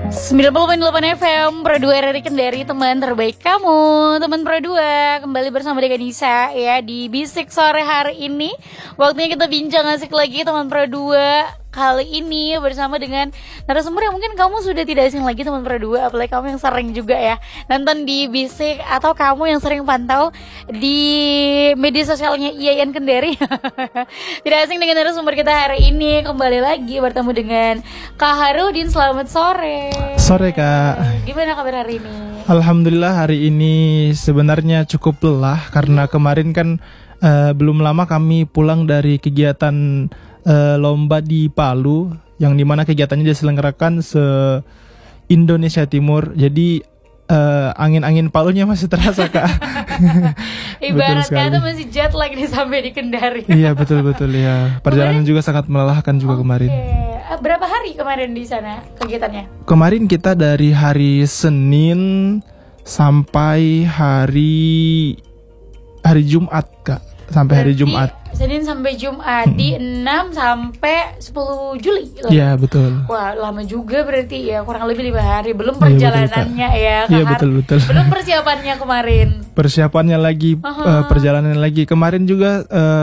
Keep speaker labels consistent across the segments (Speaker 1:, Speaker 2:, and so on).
Speaker 1: 90.8 FM Pro 2 RRI Kendari, teman terbaik kamu. Teman Pro 2 kembali bersama dengan Nisa ya di Bisik sore hari ini. Waktunya kita bincang asik lagi teman Pro 2. Kali ini bersama dengan narasumber yang mungkin kamu sudah tidak asing lagi teman Pro 2. Apalagi kamu yang sering juga ya nonton di Bisik, atau kamu yang sering pantau di media sosialnya IAIN Kendari. Tidak asing dengan narasumber kita hari ini. Kembali lagi bertemu dengan Kak Harudin. Selamat sore.
Speaker 2: Sore Kak.
Speaker 1: Gimana kabar hari ini?
Speaker 2: Alhamdulillah hari ini sebenarnya cukup lelah karena kemarin kan belum lama kami pulang dari kegiatan lomba di Palu, yang dimana kegiatannya diselenggarakan se-Indonesia Timur. Jadi angin-angin Palunya masih terasa Kak.
Speaker 1: Ibarat kata masih jet lag nih sampai di Kendari.
Speaker 2: Iya betul-betul ya. Perjalanan juga sangat melelahkan juga kemarin.
Speaker 1: Berapa hari kemarin di sana kegiatannya?
Speaker 2: Kemarin kita dari hari Senin sampai hari Jumat Kak. Sampai hari Jumat.
Speaker 1: Senin sampai Jumat di 6 sampai 10 Juli.
Speaker 2: Iya betul.
Speaker 1: Wah lama juga berarti ya, kurang lebih 5 hari. Belum perjalanannya ya Kak.
Speaker 2: Iya betul.
Speaker 1: Belum persiapannya kemarin.
Speaker 2: Persiapannya lagi, perjalanan lagi. Kemarin juga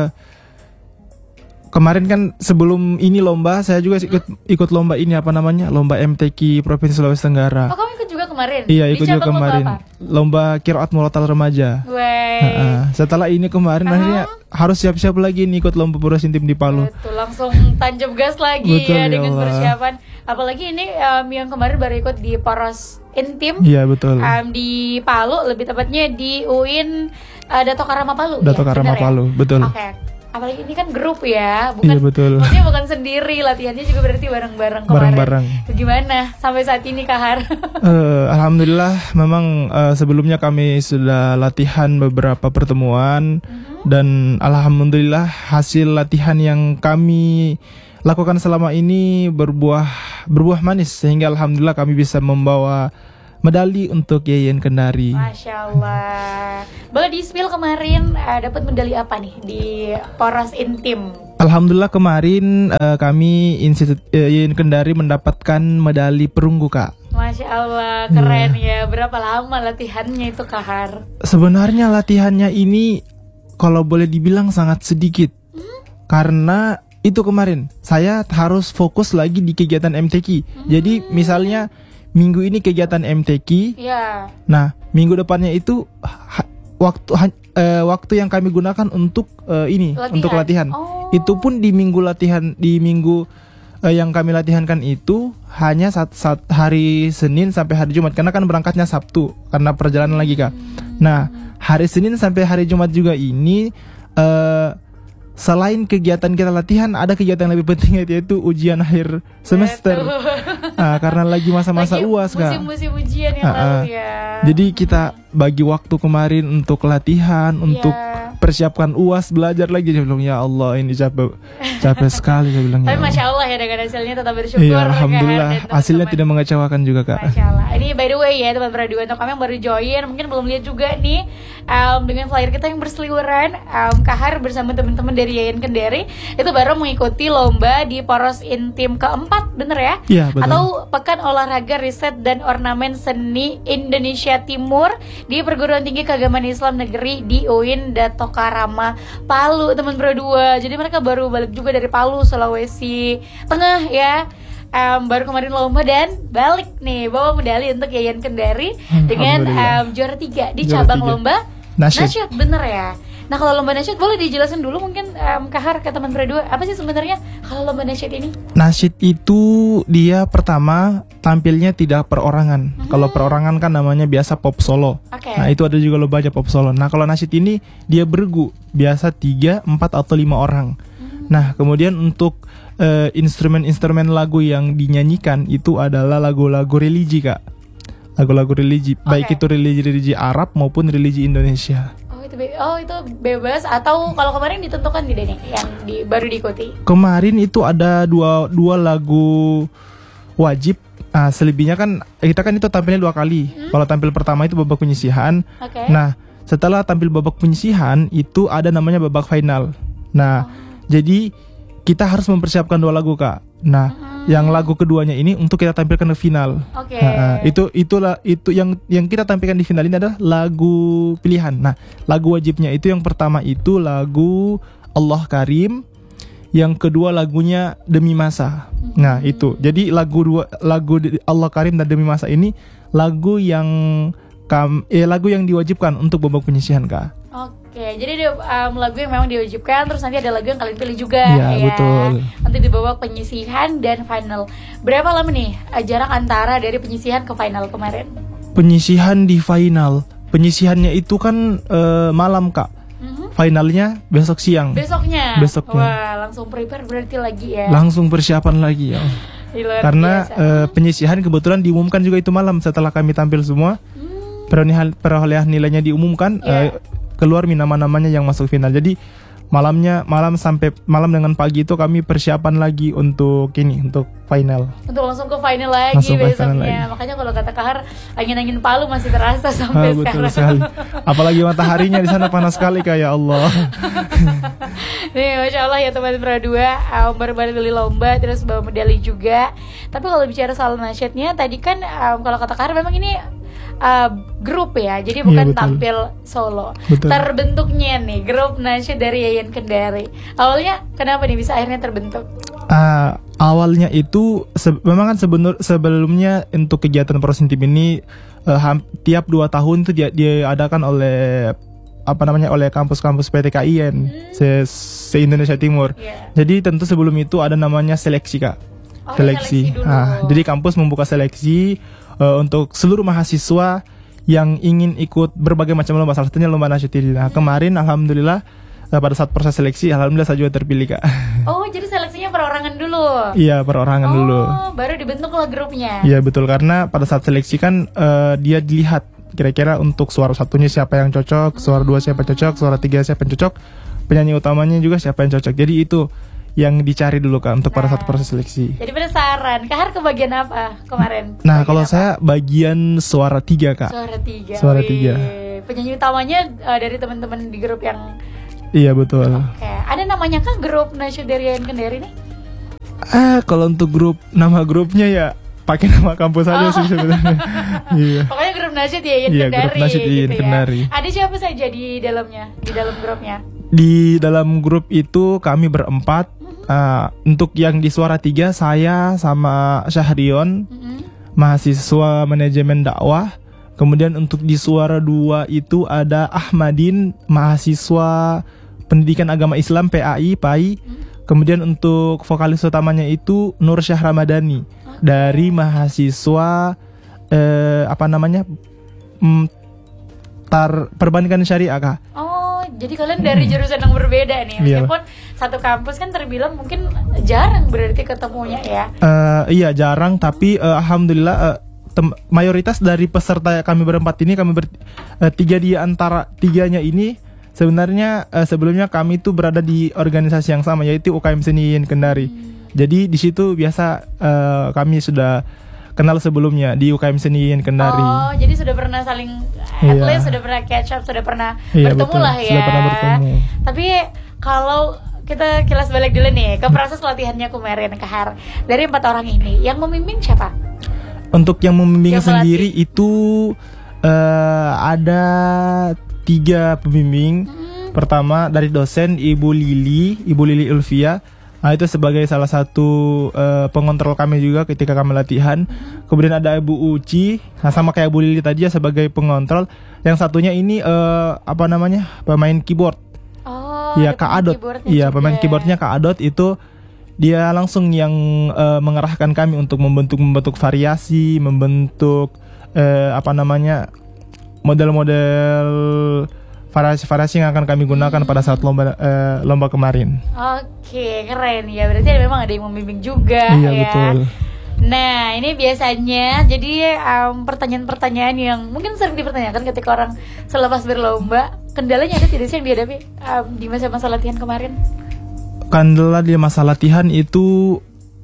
Speaker 2: kemarin kan sebelum ini lomba, saya juga ikut lomba ini lomba MTQ Provinsi Sulawesi Tenggara.
Speaker 1: Oh kamu ikut juga kemarin?
Speaker 2: Iya ikut juga kemarin. Lomba Qiraat Murattal Remaja. Setelah ini kemarin akhirnya harus siap-siap lagi nih ikut lomba Poros Intim di Palu.
Speaker 1: Betul, langsung tancap gas lagi. Betul, ya dengan persiapan. Apalagi ini yang kemarin baru ikut di Poros Intim.
Speaker 2: Iya betul.
Speaker 1: Di Palu, lebih tepatnya di UIN Dato Karama Palu.
Speaker 2: Dato Karama Palu, betul.
Speaker 1: Oke. Apalagi ini kan grup ya, bukan,
Speaker 2: iya, betul.
Speaker 1: Maksudnya bukan sendiri, latihannya juga berarti bareng-bareng kemarin.
Speaker 2: Bareng-bareng.
Speaker 1: Gimana sampai saat ini Kak Har?
Speaker 2: Alhamdulillah, memang sebelumnya kami sudah latihan beberapa pertemuan, dan alhamdulillah hasil latihan yang kami lakukan selama ini berbuah manis, sehingga alhamdulillah kami bisa membawa medali untuk IAIN Kendari.
Speaker 1: Masya Allah. Boleh di-spill kemarin dapat medali apa nih di Poros Intim?
Speaker 2: Alhamdulillah kemarin kami Institut IAIN Kendari mendapatkan medali perunggu Kak.
Speaker 1: Masya Allah, keren ya. Berapa lama latihannya itu Kak Har?
Speaker 2: Sebenarnya latihannya ini kalau boleh dibilang sangat sedikit. Karena itu kemarin saya harus fokus lagi di kegiatan MTQ. Jadi misalnya minggu ini kegiatan MTQ.
Speaker 1: Yeah.
Speaker 2: Nah, minggu depannya itu waktu yang kami gunakan untuk untuk latihan. Itu pun di minggu yang kami latihankan itu hanya saat hari Senin sampai hari Jumat, karena kan berangkatnya Sabtu karena perjalanan lagi Kak. Nah, hari Senin sampai hari Jumat juga ini selain kegiatan kita latihan, ada kegiatan yang lebih penting, yaitu ujian akhir semester. Karena lagi masa-masa UAS Kak.
Speaker 1: Musim-musim ujian yang lalu ya.
Speaker 2: Jadi kita bagi waktu kemarin untuk latihan, untuk persiapkan UAS, belajar lagi. Dia bilang, ya Allah ini capek sekali. Saya bilang.
Speaker 1: Tapi Masya Allah ya, dengan hasilnya tetap bersyukur.
Speaker 2: Iya alhamdulillah, hasilnya tidak mengecewakan juga Kak.
Speaker 1: Masya Allah. Ini by the way ya teman Pro 2, untuk kami yang baru join, mungkin belum lihat juga nih dengan flyer kita yang berseliweran, Kak Har bersama teman-teman dari IAIN Kendari itu baru mengikuti lomba di Poros Intim keempat, bener ya?
Speaker 2: Iya betul.
Speaker 1: Atau Pekan Olahraga Riset dan Ornamen Seni Indonesia Timur di Perguruan Tinggi Keagamaan Islam Negeri di UIN Dato Karama Palu, teman Pro 2. Jadi mereka baru balik juga dari Palu, Sulawesi Tengah ya. Baru kemarin lomba dan balik nih bawa medali untuk IAIN Kendari dengan juara 3 di cabang lomba nasyid, bener ya? Nah kalau lomba nasyid boleh dijelaskan dulu mungkin Kak Har ke teman Pro 2, apa sih sebenarnya kalau lomba nasyid ini? Nasyid
Speaker 2: itu dia pertama tampilnya tidak perorangan. Kalau perorangan kan namanya biasa pop solo. Nah itu ada juga lombanya pop solo. Nah kalau nasyid ini dia bergu, biasa 3, 4 atau 5 orang. Nah kemudian untuk instrumen-instrumen lagu yang dinyanyikan itu adalah lagu-lagu religi Kak. Lagu-lagu religi, baik itu religi Arab maupun religi Indonesia.
Speaker 1: Itu bebas atau kalau kemarin ditentukan tidak nih yang baru diikuti? Kemarin
Speaker 2: itu ada dua lagu wajib. Selebihnya kan kita kan itu tampilnya 2 kali. Kalau tampil pertama itu babak penyisihan. Nah setelah tampil babak penyisihan itu ada namanya babak final. Nah jadi kita harus mempersiapkan 2 lagu Kak. Nah, yang lagu keduanya ini untuk kita tampilkan di final. Itu yang kita tampilkan di final ini adalah lagu pilihan. Nah, lagu wajibnya itu yang pertama itu lagu Allah Karim, yang kedua lagunya Demi Masa. Nah, itu. Jadi lagu Allah Karim dan Demi Masa ini lagu yang diwajibkan untuk babak penyisihan Kak.
Speaker 1: Oke, jadi lagu yang memang diwajibkan, terus nanti ada lagu yang kalian pilih juga
Speaker 2: ya. Betul.
Speaker 1: Nanti di babak penyisihan dan final. Berapa lama nih jarak antara dari penyisihan ke final kemarin?
Speaker 2: Penyisihan di final, penyisihannya itu kan malam Kak. Finalnya besok siang.
Speaker 1: Besoknya. Wah, langsung prepare berarti lagi ya.
Speaker 2: Langsung persiapan lagi ya. Karena penyisihan kebetulan diumumkan juga itu malam setelah kami tampil semua. Perolehan nilainya diumumkan, keluar nama-namanya yang masuk final. Jadi malam dengan pagi itu kami persiapan lagi untuk final. Untuk
Speaker 1: langsung ke final lagi besoknya. Makanya kalau kata Kahar, angin-angin Palu masih terasa sampai sekarang.
Speaker 2: Betul sekali. Apalagi mataharinya di sana panas sekali kayak Allah.
Speaker 1: Nih, Masya Allah ya teman-teman Pro 2, baru-baru beli lomba terus bawa medali juga. Tapi kalau bicara soal nasyidnya tadi kan kalau kata Kahar memang ini grup ya, jadi bukan tampil solo. Betul. Terbentuknya nih grup nasyid dari Yayan Kendari. Awalnya kenapa nih bisa akhirnya terbentuk?
Speaker 2: Awalnya itu memang kan sebelumnya untuk kegiatan Prosintim ini tiap 2 tahun itu diadakan oleh oleh kampus-kampus PTKIN se-Indonesia Timur. Jadi tentu sebelum itu ada namanya seleksi Kak. Seleksi. Jadi kampus membuka seleksi untuk seluruh mahasiswa yang ingin ikut berbagai macam lomba, salah satunya lomba nasyid ini. Nah, kemarin alhamdulillah pada saat proses seleksi alhamdulillah saya juga terpilih Kak.
Speaker 1: Oh, jadi seleksinya perorangan dulu?
Speaker 2: Iya, perorangan dulu.
Speaker 1: Baru dibentuklah grupnya.
Speaker 2: Iya, betul, karena pada saat seleksi kan dia dilihat kira-kira untuk suara satunya siapa yang cocok, suara 2 siapa yang cocok, suara 3 siapa yang cocok, penyanyi utamanya juga siapa yang cocok. Jadi itu yang dicari dulu Kak untuk pada saat proses seleksi.
Speaker 1: Jadi penasaran, Kahar ke bagian apa kemarin?
Speaker 2: Nah, kalau saya bagian suara 3 Kak. Suara 3.
Speaker 1: Penyanyi utamanya dari teman-teman di grup yang.
Speaker 2: Iya, betul.
Speaker 1: Oke. Ada namanya kah grup nasyid dari Yayan Kendari nih?
Speaker 2: Kalau untuk nama grupnya ya pakai nama kampus aja sih sebenarnya. Iya.
Speaker 1: Pokoknya grup nasyid Yayan Kendari.
Speaker 2: Grup nasyid Yayan Kendari.
Speaker 1: Ada siapa saja di dalamnya, di dalam grupnya?
Speaker 2: Di dalam grup itu kami berempat. Untuk yang di suara 3 saya sama Syahrion, mahasiswa manajemen dakwah. Kemudian untuk di suara 2 itu ada Ahmadin, mahasiswa pendidikan agama Islam PAI. Kemudian untuk vokalis utamanya itu Nur Syah Ramadhani dari mahasiswa Perbandingan Syariah Kak.
Speaker 1: Jadi kalian dari jurusan yang berbeda nih, meskipun satu kampus kan terbilang mungkin jarang berarti ketemunya ya.
Speaker 2: Iya jarang, tapi alhamdulillah mayoritas dari peserta kami berempat ini, tiga di antara tiganya ini sebenarnya sebelumnya kami itu berada di organisasi yang sama, yaitu UKM Seni Yayan Kendari. Jadi di situ biasa kami sudah kenal sebelumnya di UKM Seni Yayan Kendari.
Speaker 1: Oh, jadi sudah pernah saling at least sudah pernah catch up, sudah pernah bertemu betul. Lah ya.
Speaker 2: Sudah pernah bertemu.
Speaker 1: Tapi kalau kita kilas balik dulu nih ke proses latihannya kemarin Kahar. Dari 4 orang ini, yang membimbing siapa?
Speaker 2: Untuk yang membimbing sendiri itu ada 3 pembimbing. Pertama dari dosen Ibu Lili Ulfia. Nah, itu sebagai salah satu pengontrol kami juga ketika kami latihan. Kemudian ada Ibu Uci, nah sama kayak Bu Lili tadi ya, sebagai pengontrol. Yang satunya ini pemain keyboard.
Speaker 1: Oh,
Speaker 2: ya Kak Adot. Iya, pemain keyboardnya Kak Adot itu dia langsung yang mengarahkan kami untuk membentuk variasi, membentuk model-model variasi yang akan kami gunakan pada saat lomba kemarin.
Speaker 1: Oke, keren ya. Berarti memang ada yang membimbing juga.
Speaker 2: Iya,
Speaker 1: ya.
Speaker 2: Betul.
Speaker 1: Nah, ini biasanya jadi pertanyaan-pertanyaan yang mungkin sering dipertanyakan ketika orang selepas berlomba. Kendalanya ada tidak sih yang dihadapi di masa-masa latihan kemarin?
Speaker 2: Kendala di masa latihan itu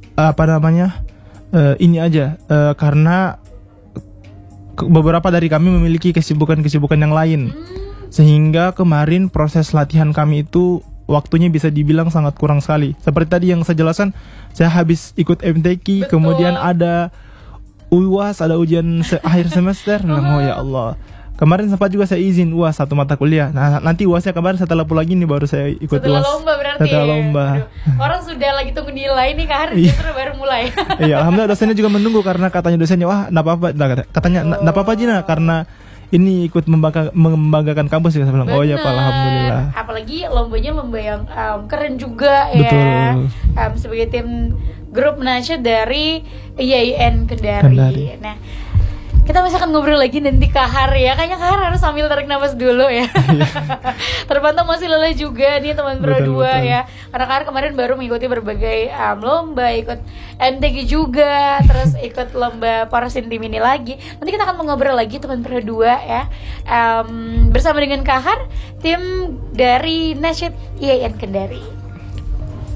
Speaker 2: ini aja karena beberapa dari kami memiliki kesibukan yang lain. Sehingga kemarin proses latihan kami itu waktunya bisa dibilang sangat kurang sekali. Seperti tadi yang saya jelaskan, saya habis ikut MTQ, kemudian ada UAS, ada ujian akhir semester. Oh ya Allah. Kemarin sempat juga saya izin UAS 1 mata kuliah. Nah, nanti UASnya kemarin setelah pulang ini baru saya ikut
Speaker 1: setelah
Speaker 2: UAS.
Speaker 1: Lomba berarti.
Speaker 2: Setelah lomba.
Speaker 1: Aduh, orang sudah lagi tunggu nilai nih, Kak Har, justru baru mulai.
Speaker 2: Iya, alhamdulillah dosennya juga menunggu karena katanya dosennya, wah, enggak apa-apa. Katanya enggak apa-apa Jina karena ini ikut membanggakan kampus ya. Saya bilang, oh ya Pak, alhamdulillah.
Speaker 1: Apalagi lombanya lomba yang keren juga ya.
Speaker 2: Betul.
Speaker 1: Sebagai tim grup nasyid dari IAIN Kendari. Nah, kita masih akan ngobrol lagi nanti Kak Har ya. Kayaknya Kak Har harus sambil tarik nafas dulu ya. Terpantau masih lelah juga nih teman Pro 2 ya. Karena Kak Har kemarin baru mengikuti berbagai lomba, ikut MTQ juga, terus ikut lomba Parasin Tim ini lagi. Nanti kita akan ngobrol lagi teman Pro 2 ya. Bersama dengan Kak Har, tim dari Nasyid IAIN Kendari.